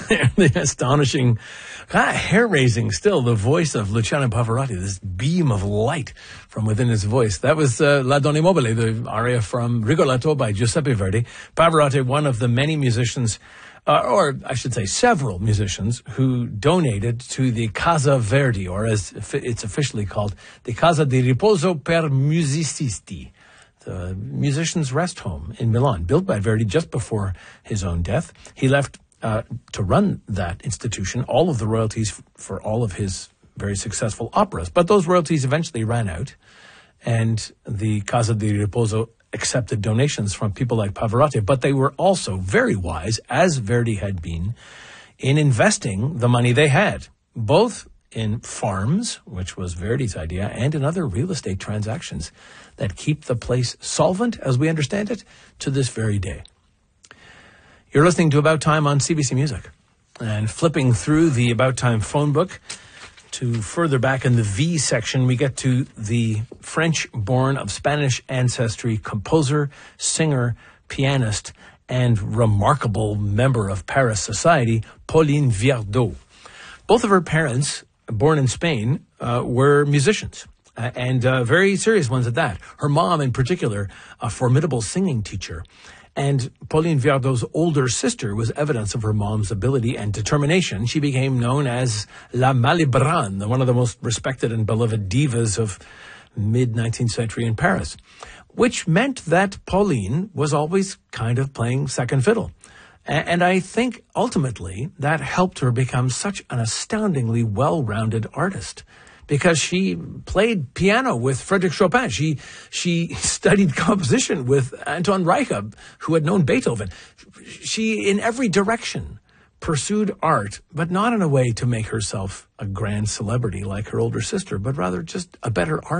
the astonishing, kind of hair-raising still, the voice of Luciano Pavarotti, this beam of light from within his voice. That was La Donna Immobile, the aria from Rigoletto by Giuseppe Verdi. Pavarotti, one of the many musicians, or I should say several musicians, who donated to the Casa Verdi, or as it's officially called, the Casa di Riposo per Musicisti, the musicians' rest home in Milan, built by Verdi just before his own death. He left to run that institution all of the royalties for all of his very successful operas. But those royalties eventually ran out, and the Casa di Riposo accepted donations from people like Pavarotti. But they were also very wise, as Verdi had been, in investing the money they had, both in farms, which was Verdi's idea, and in other real estate transactions that keep the place solvent, as we understand it, to this very day. You're listening to About Time on CBC Music. And flipping through the About Time phone book to further back in the V section, we get to the French-born of Spanish ancestry composer, singer, pianist, and remarkable member of Paris society, Pauline Viardot. Both of her parents, born in Spain, were musicians, and very serious ones at that. Her mom, in particular, a formidable singing teacher. And Pauline Viardot's older sister was evidence of her mom's ability and determination. She became known as La Malibran, one of the most respected and beloved divas of mid-19th century in Paris, which meant that Pauline was always kind of playing second fiddle. And I think ultimately that helped her become such an astoundingly well-rounded artist, because she played piano with Frédéric Chopin. She studied composition with Anton Reicha, who had known Beethoven. She, in every direction, pursued art, but not in a way to make herself a grand celebrity like her older sister, but rather just a better artist.